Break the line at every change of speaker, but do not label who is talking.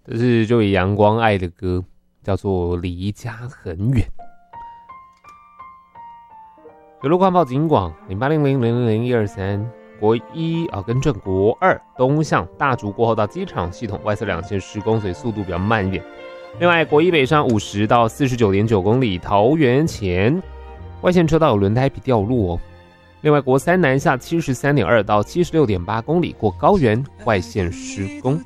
这是这位阳光爱的歌，叫做《离家很远》。水路快报警广0800000123，国一更正国二东向大竹过后到机场系统外侧2线施工，所以速度比较慢一点。另外，国一北上50到49.9公里，桃园前外线车道有轮胎皮掉落哦。另外，国三南下73.2到76.8公里，过高原外线施工。